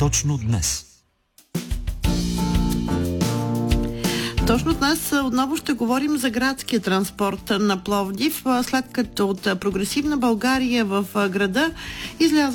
точно днес? Точно днес отново ще говорим за градския транспорт на Пловдив, след като от Прогресивна България в града излязоха